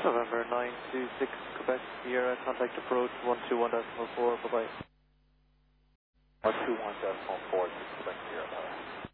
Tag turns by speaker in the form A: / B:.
A: November 926 Quebec Sierra, contact approach 121.4, bye-bye.
B: 121.4 to Quebec Sierra.